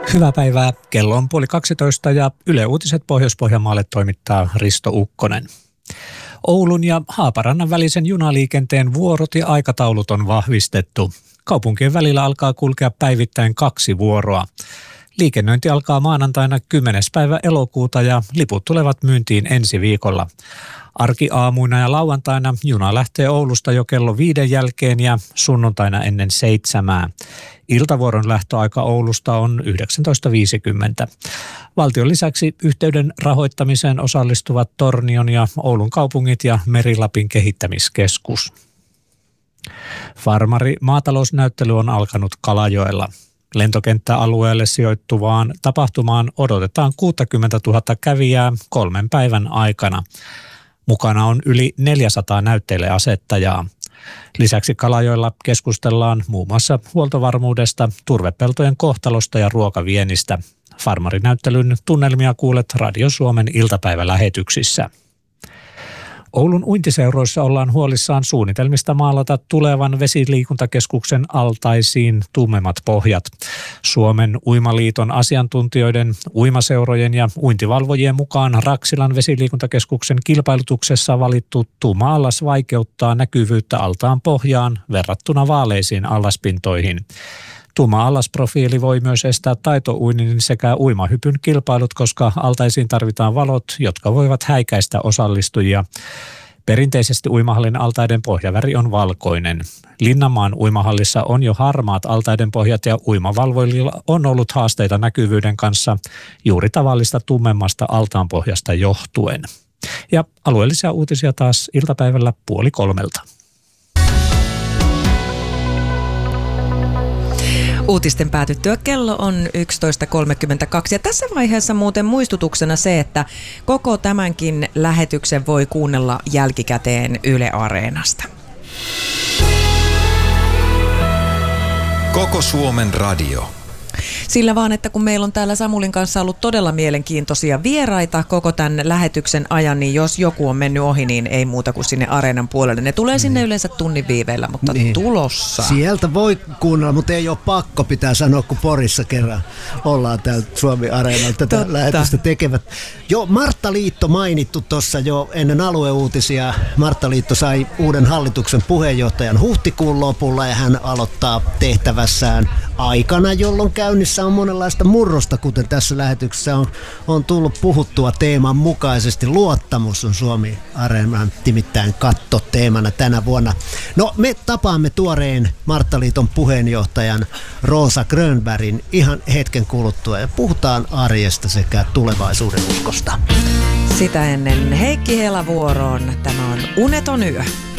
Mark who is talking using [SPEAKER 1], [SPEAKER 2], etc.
[SPEAKER 1] Hyvää päivää. Kello on 11:30 ja Yle Uutiset Pohjois-Pohjanmaalle toimittaa Risto Ukkonen. Oulun ja Haaparannan välisen junaliikenteen vuorot ja aikataulut on vahvistettu. Kaupunkien välillä alkaa kulkea päivittäin 2 vuoroa. Liikennöinti alkaa maanantaina 10. päivä elokuuta ja liput tulevat myyntiin ensi viikolla. Arkiaamuina ja lauantaina juna lähtee Oulusta jo kello 5 jälkeen ja sunnuntaina ennen 7. Iltavuoron lähtöaika Oulusta on 19.50. Valtion lisäksi yhteyden rahoittamiseen osallistuvat Tornion ja Oulun kaupungit ja Meri-Lapin kehittämiskeskus. Farmari-maatalousnäyttely on alkanut Kalajoella. Lentokenttäalueelle sijoittuvaan tapahtumaan odotetaan 60 000 kävijää 3 päivän aikana. Mukana on yli 400 näyttelijäasettajaa. Lisäksi Kalajoella keskustellaan muun muassa huoltovarmuudesta, turvepeltojen kohtalosta ja ruokaviennistä. Farmarinäyttelyn tunnelmia kuulet Radio Suomen iltapäivälähetyksissä. Oulun uintiseuroissa ollaan huolissaan suunnitelmista maalata tulevan vesiliikuntakeskuksen altaisiin tummemmat pohjat. Suomen uimaliiton asiantuntijoiden, uimaseurojen ja uintivalvojien mukaan Raksilan vesiliikuntakeskuksen kilpailutuksessa valittu tumma allas vaikeuttaa näkyvyyttä altaan pohjaan verrattuna vaaleisiin allaspintoihin. Tumma allasprofiili voi myös estää taitouinnin sekä uimahypyn kilpailut, koska altaisiin tarvitaan valot, jotka voivat häikäistä osallistujia. Perinteisesti uimahallin altaiden pohjaväri on valkoinen. Linnanmaan uimahallissa on jo harmaat altaiden pohjat ja uimavalvojilla on ollut haasteita näkyvyyden kanssa juuri tavallista tummemmasta altaanpohjasta johtuen. Ja alueellisia uutisia taas iltapäivällä 2:30.
[SPEAKER 2] Uutisten päätyttyä kello on 11.32 ja tässä vaiheessa muuten muistutuksena se, että koko tämänkin lähetyksen voi kuunnella jälkikäteen Yle Areenasta.
[SPEAKER 3] Koko Suomen radio.
[SPEAKER 2] Sillä vaan, että kun meillä on täällä Samulin kanssa ollut todella mielenkiintoisia vieraita koko tämän lähetyksen ajan, niin jos joku on mennyt ohi, niin ei muuta kuin sinne Areenan puolelle. Ne tulee sinne yleensä tunnin viiveellä, mutta tulossa.
[SPEAKER 4] Sieltä voi kuunnella, mutta ei ole pakko, pitää sanoa, kun Porissa kerran ollaan täällä Suomi-areenalla tätä lähetystä tekevät. Jo Martta Liitto mainittu tuossa jo ennen alueuutisia. Martta Liitto sai uuden hallituksen puheenjohtajan huhtikuun lopulla ja hän aloittaa tehtävässään aikana, jolloin käynnissä on monenlaista murrosta, kuten tässä lähetyksessä on tullut puhuttua teeman mukaisesti. Luottamus on Suomi-areenan timittäin kattoteemana tänä vuonna. No, me tapaamme tuoreen Marttaliiton puheenjohtajan Rosa Grönbergin ihan hetken kuluttua ja puhutaan arjesta sekä tulevaisuuden uskosta.
[SPEAKER 2] Sitä ennen Heikki Hela vuoroon. Tämä on Uneton yö.